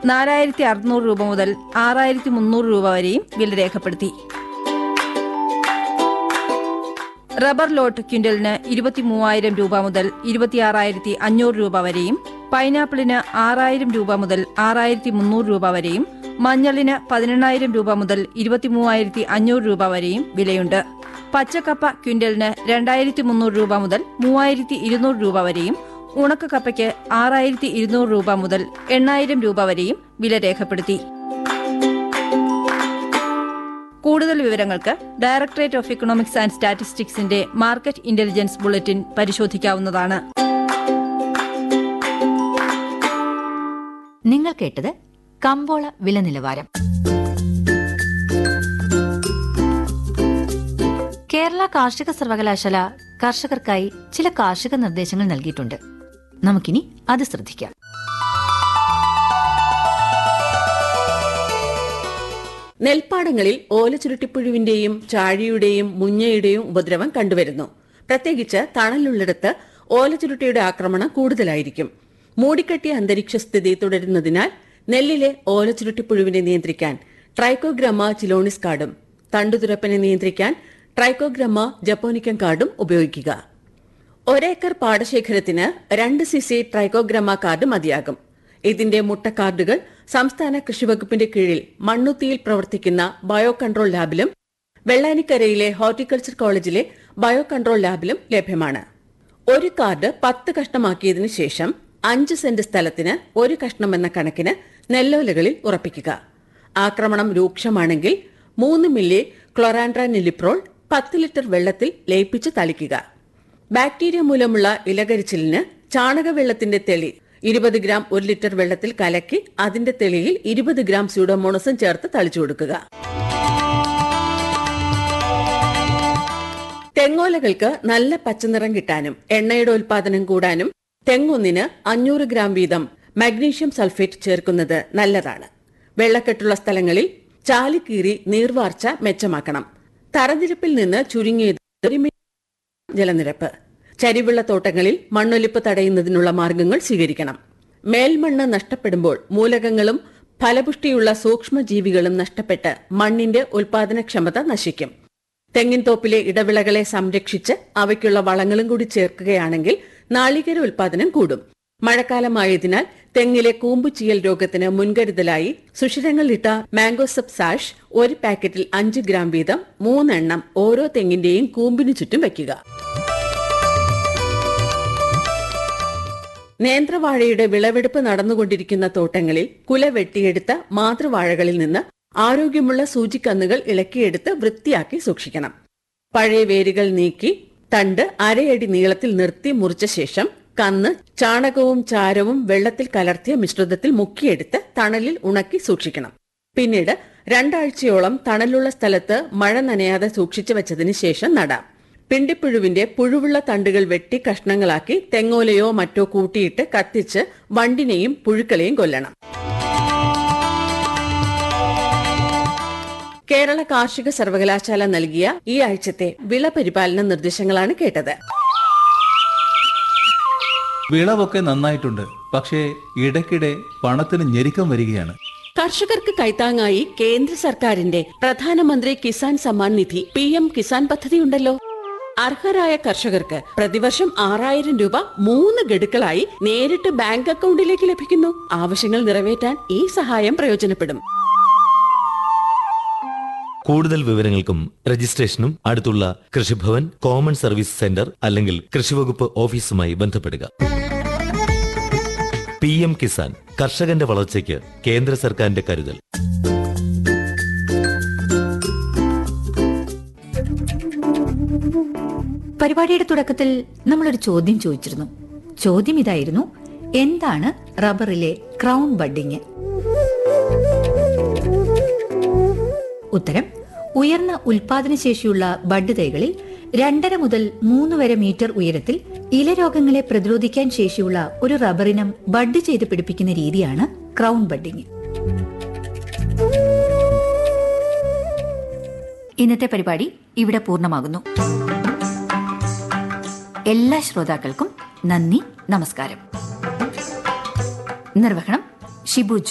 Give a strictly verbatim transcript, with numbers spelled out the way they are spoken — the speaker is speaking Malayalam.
നാലായിരത്തി അറുന്നൂറ് രൂപ മുതൽ ആറായിരത്തി മുന്നൂറ് രൂപ വരെയും വില രേഖപ്പെടുത്തി. റബ്ബർ ലോട്ട് ക്വിന്റലിന് ഇരുപത്തി മൂവായിരം രൂപ മുതൽ ഇരുപത്തിയാറായിരത്തി അഞ്ഞൂറ് രൂപ വരെയും, പൈനാപ്പിളിന് ആറായിരം രൂപ മുതൽ ആറായിരത്തി മുന്നൂറ് രൂപ വരെയും, മഞ്ഞളിന് പതിനെണ്ണായിരം രൂപ മുതൽ ഇരുപത്തി മൂവായിരത്തി അഞ്ഞൂറ് രൂപ വരെയും വിലയുണ്ട്. പച്ചക്കപ്പ ക്വിന്റലിന് രണ്ടായിരത്തി മുന്നൂറ് രൂപ മുതൽ മൂവായിരത്തി ഇരുന്നൂറ് രൂപ വരെയും, ഉണക്കക്കപ്പയ്ക്ക് ആറായിരത്തി ഇരുന്നൂറ് രൂപ മുതൽ എണ്ണായിരം രൂപ വരെയും വില രേഖപ്പെടുത്തി. കൂടുതൽ വിവരങ്ങൾക്ക് directorate of economics and സ്റ്റാറ്റിസ്റ്റിക്സിന്റെ market intelligence bulletin പരിശോധിക്കാവുന്നതാണ്. നിങ്ങൾ കേട്ടത് കമ്പോള വില നിലവാരം. കേരള കാർഷിക സർവകലാശാല കർഷകർക്കായി ചില കാർഷിക നിർദ്ദേശങ്ങൾ നൽകിയിട്ടുണ്ട്. നമുക്കിനി അത് ശ്രദ്ധിക്കാം. നെൽപ്പാടങ്ങളിൽ ഓലച്ചുരുട്ടിപ്പുഴുവിന്റെയും ചാഴിയുടെയും മുഞ്ഞയുടെയും ഉപദ്രവം കണ്ടുവരുന്നു. പ്രത്യേകിച്ച് തണലുള്ളിടത്ത് ഓലച്ചുരുട്ടിയുടെ ആക്രമണം കൂടുതലായിരിക്കും. മൂടിക്കെട്ടിയ അന്തരീക്ഷ സ്ഥിതി തുടരുന്നതിനാൽ നെല്ലിലെ ഓലച്ചുരുട്ടിപ്പുഴുവിനെ നിയന്ത്രിക്കാൻ ട്രൈക്കോഗ്രമ ചിലോണിസ് കാർഡും തണ്ടുതുരപ്പനെ നിയന്ത്രിക്കാൻ ട്രൈക്കോഗ്രമ ജപ്പോനിക്കം കാർഡും ഉപയോഗിക്കുക. ഒരേക്കർ പാടശേഖരത്തിന് രണ്ട് സിസി ട്രൈക്കോഗ്രമ കാർഡ് മതിയാകും. ഇതിന്റെ മുട്ട കാർഡുകൾ സംസ്ഥാന കൃഷിവകുപ്പിന്റെ കീഴിൽ മണ്ണുത്തിയിൽ പ്രവർത്തിക്കുന്ന ബയോ കൺട്രോൾ ലാബിലും വെള്ളാനിക്കരയിലെ ഹോർട്ടിക്കൾച്ചർ കോളേജിലെ ബയോ കൺട്രോൾ ലാബിലും ലഭ്യമാണ്. ഒരു കാർഡ് പത്ത് കഷ്ണമാക്കിയതിനു ശേഷം അഞ്ച് സെന്റ് സ്ഥലത്തിന് ഒരു കഷ്ണം എന്ന കണക്കിന് നെല്ലോലകളിൽ ഉറപ്പിക്കുക. ആക്രമണം രൂക്ഷമാണെങ്കിൽ മൂന്ന് മില്ലി ക്ലോറാൻട്രാനിലിപ്രോൾ പത്ത് ലിറ്റർ വെള്ളത്തിൽ ലയിപ്പിച്ച് തളിക്കുക. ബാക്ടീരിയ മൂലമുള്ള ഇലകരിച്ചിലിന് ചാണകവെള്ളത്തിന്റെ തെളി ഇരുപത് ഗ്രാം ഒരു ലിറ്റർ വെള്ളത്തിൽ കലക്കി അതിന്റെ തെളിയിൽ ഇരുപത് ഗ്രാം സ്യൂഡോമോണസും ചേർത്ത് തളിച്ചു കൊടുക്കുക. തെങ്ങോലകൾക്ക് നല്ല പച്ചനിറം കിട്ടാനും എണ്ണയുടെ ഉൽപാദനം കൂടാനും തെങ്ങൊന്നിന് അഞ്ഞൂറ് ഗ്രാം വീതം മഗ്നീഷ്യം സൾഫേറ്റ് ചേർക്കുന്നത് നല്ലതാണ്. വെള്ളക്കെട്ടുള്ള സ്ഥലങ്ങളിൽ ചാലിക്കീറി നീർവാർച്ച മെച്ചമാക്കണം. തറനിരപ്പിൽ നിന്ന് ചുരുങ്ങിയത് ജലനിരപ്പ്. ചരിവുള്ള തോട്ടങ്ങളിൽ മണ്ണൊലിപ്പ് തടയുന്നതിനുള്ള മാർഗങ്ങൾ സ്വീകരിക്കണം. മേൽമണ്ണ് നഷ്ടപ്പെടുമ്പോൾ മൂലകങ്ങളും ഫലപുഷ്ടിയുള്ള സൂക്ഷ്മജീവികളും നഷ്ടപ്പെട്ട് മണ്ണിന്റെ ഉൽപാദനക്ഷമത നശിക്കും. തെങ്ങിൻ തോപ്പിലെ ഇടവിളകളെ സംരക്ഷിച്ച് അവയ്ക്കുള്ള വളങ്ങളും കൂടി ചേർക്കുകയാണെങ്കിൽ നാളികേര ഉൽപാദനം കൂടും. മഴക്കാലമായതിനാൽ തെങ്ങിലെ കൂമ്പുചീയൽ രോഗത്തിന് മുൻകരുതലായി സുഷിരങ്ങളിട്ട മാംഗോസപ്പ് സാഷ് ഒരു പാക്കറ്റിൽ അഞ്ച് ഗ്രാം വീതം മൂന്നെണ്ണം ഓരോ തെങ്ങിന്റെയും കൂമ്പിനു ചുറ്റും വയ്ക്കുക. നേന്ത്രവാഴയുടെ വിളവെടുപ്പ് നടന്നുകൊണ്ടിരിക്കുന്ന തോട്ടങ്ങളിൽ കുല വെട്ടിയെടുത്ത മാതൃവാഴകളിൽ നിന്ന് ആരോഗ്യമുള്ള സൂചിക്കന്നുകൾ ഇളക്കിയെടുത്ത് വൃത്തിയാക്കി സൂക്ഷിക്കണം. പഴയ വേരുകൾ നീക്കി തണ്ട് അരയടി നീളത്തിൽ നിർത്തി മുറിച്ച ശേഷം കന്ന് ചാണകവും ചാരവും വെള്ളത്തിൽ കലർത്തിയ മിശ്രിതത്തിൽ മുക്കിയെടുത്ത് തണലിൽ ഉണക്കി സൂക്ഷിക്കണം. പിന്നീട് രണ്ടാഴ്ചയോളം തണലുള്ള സ്ഥലത്ത് മഴ നനയാതെ സൂക്ഷിച്ചു വെച്ചതിന് ശേഷം നടാം. പിണ്ടിപ്പുഴുവിന്റെ പുഴുവുള്ള തണ്ടുകൾ വെട്ടി കഷ്ണങ്ങളാക്കി തെങ്ങോലയോ മറ്റോ കൂട്ടിയിട്ട് കത്തിച്ച് വണ്ടിനെയും പുഴുക്കളെയും കൊല്ലണം. കേരള കാർഷിക സർവകലാശാല നൽകിയ ഈ ആഴ്ചത്തെ വിള പരിപാലന നിർദ്ദേശങ്ങളാണ് കേട്ടത്. വിളവൊക്കെ നന്നായിട്ടുണ്ട്, പക്ഷേ ഇടയ്ക്കിടെ പണത്തിന് ഞെരുക്കം വരികയാണ്. കർഷകർക്ക് കൈത്താങ്ങായി കേന്ദ്ര സർക്കാരിന്റെ പ്രധാനമന്ത്രി കിസാൻ സമ്മാൻ നിധി പി എം കിസാൻ പദ്ധതിയുണ്ടല്ലോ. അർഹരായ കർഷകർക്ക് പ്രതിവർഷം ആറായിരം രൂപ മൂന്ന് ഗഡുക്കളായി നേരിട്ട് ബാങ്ക് അക്കൗണ്ടിലേക്ക് ലഭിക്കുന്നു. ആവശ്യങ്ങൾ നിറവേറ്റാൻ ഈ സഹായം പ്രയോജനപ്പെടും. കൂടുതൽ വിവരങ്ങൾക്കും രജിസ്ട്രേഷനും അടുത്തുള്ള കൃഷിഭവൻ, കോമൺ സർവീസ് സെന്റർ അല്ലെങ്കിൽ കൃഷിവകുപ്പ് ഓഫീസുമായി ബന്ധപ്പെടുക. പി എം കിസാൻ, കർഷകന്റെ വളർച്ചയ്ക്ക് കേന്ദ്ര സർക്കാരിന്റെ കരുതൽ. പരിപാടിയുടെ തുടക്കത്തിൽ നമ്മളൊരു ചോദ്യം ചോദിച്ചിരുന്നു. ചോദ്യം ഇതായിരുന്നു: എന്താണ് റബ്ബറിലെ ക്രൗൺ ബഡ്ഡിംഗ്? ഉത്തരം: ഉയർന്ന ഉൽപാദനശേഷിയുള്ള ബഡ് തൈകളിൽ രണ്ടര മുതൽ മൂന്ന് വരെ മീറ്റർ ഉയരത്തിൽ ഇലരോഗങ്ങളെ പ്രതിരോധിക്കാൻ ശേഷിയുള്ള ഒരു റബ്ബറിനം ബഡ് ചെയ്ത് പിടിപ്പിക്കുന്ന രീതിയാണ് ക്രൗൺ ബഡ്ഡിംഗ്. ഇന്നത്തെ പരിപാടി ഇവിടെ പൂർണ്ണമാകുന്നു. എല്ലാ ശ്രോതാക്കൾക്കും നന്ദി, നമസ്കാരം. നിർവഹണം ഷിബു.